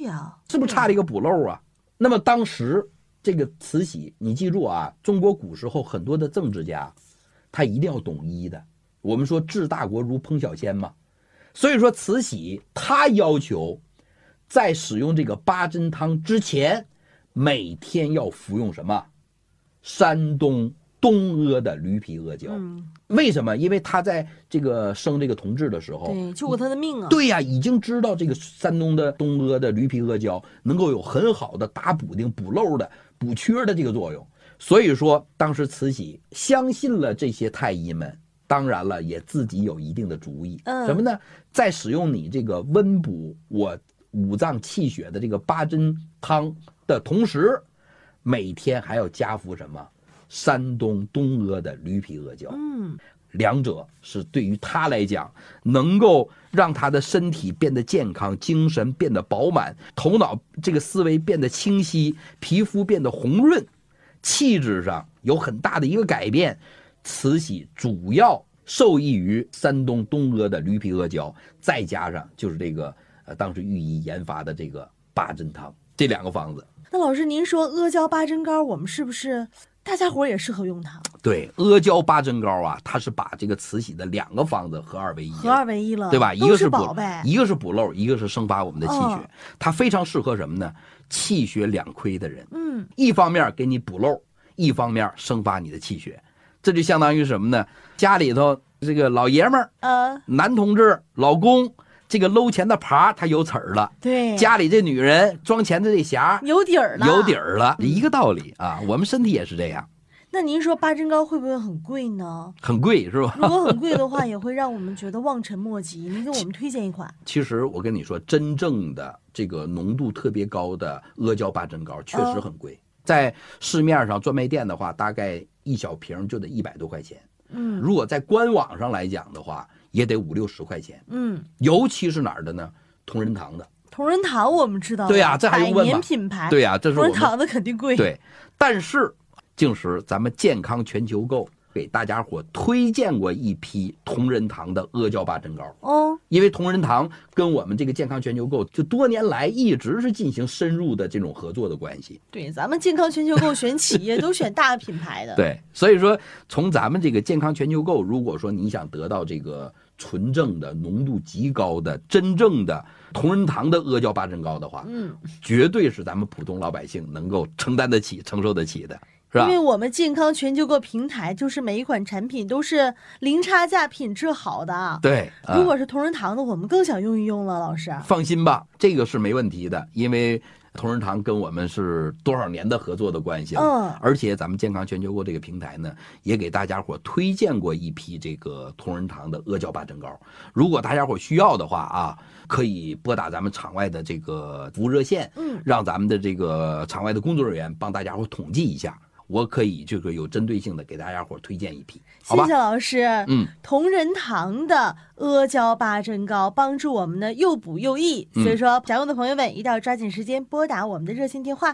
呀， 是不是差了一个补漏啊？那么当时这个慈禧，你记住啊，中国古时候很多的政治家，他一定要懂医的。我们说治大国如烹小鲜嘛，所以说慈禧她要求在使用这个八珍汤之前，每天要服用什么？山东东阿的驴皮阿胶。为什么？因为他在这个生这个同治的时候， 对，救过他的命啊。 对呀，已经知道这个山东的东阿的驴皮阿胶能够有很好的打补丁、补漏的、补缺的这个作用。所以说，当时慈禧相信了这些太医们，当然了，也自己有一定的主意。什么呢？在使用你这个温补我五脏气血的这个八珍汤的同时，每天还要加服什么？山东东阿的驴皮阿胶。两者是对于他来讲，能够让他的身体变得健康，精神变得饱满，头脑这个思维变得清晰，皮肤变得红润，气质上有很大的一个改变。慈禧主要受益于山东东阿的驴皮阿胶，再加上就是这个当时御医研发的这个八珍汤，这两个方子。 那老师，您说阿胶八珍膏，我们是不是大家伙也适合用它？ 对，阿胶八珍膏啊，它是把这个慈禧的两个方子合二为一， 合二为一了， 对吧？一个是补，一个是补漏，一个是生发我们的气血。它非常适合什么呢？气血两亏的人。一方面给你补漏，一方面生发你的气血。这就相当于什么呢？家里头这个老爷们儿，男同志、老公。这个搂钱的耙它有齿儿了， 对， 家里这女人装钱的这匣有底儿了， 有底儿了，一个道理啊。我们身体也是这样。 那您说八珍膏会不会很贵呢？ 很贵是吧？ 如果很贵的话，也会让我们觉得望尘莫及。您给我们推荐一款。 其实我跟你说，真正的这个浓度特别高的阿胶八珍膏确实很贵，在市面上专卖店的话，大概一小瓶就得100多块钱。如果在官网上来讲的话，也得50、60块钱。尤其是哪儿的呢？同仁堂的。 同仁堂我们知道， 对呀，这还用问吗？ 百年品牌。 对呀，这是同仁堂的肯定贵。 对，但是净时咱们健康全球购给大家伙推荐过一批同仁堂的阿胶八珍膏。因为同仁堂跟我们这个健康全球购就多年来一直是进行深入的这种合作的关系。 对，咱们健康全球购选企业都选大品牌的。 对，所以说从咱们这个健康全球购，如果说你想得到这个纯正的浓度极高的真正的同仁堂的阿胶八珍膏的话，绝对是咱们普通老百姓能够承担得起、承受得起的。 因为我们健康全球购平台就是每一款产品都是零差价、品质好的。 对， 如果是同仁堂的，我们更想用一用了。老师放心吧，这个是没问题的，因为同仁堂跟我们是多少年的合作的关系了。而且咱们健康全球购这个平台呢，也给大家伙推荐过一批这个同仁堂的阿胶八珍膏。如果大家伙需要的话啊，可以拨打咱们场外的这个服务热线，让咱们的这个场外的工作人员帮大家伙统计一下。我可以这个有针对性的给大家伙推荐一批，好吧？ 谢谢老师。同仁堂的阿胶八珍膏帮助我们呢又补又益，所以说想用的朋友们一定要抓紧时间拨打我们的热线电话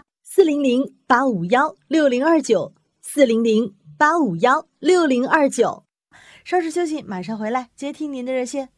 400-851-6029，400-851-6029。稍事休息，马上回来接听您的热线。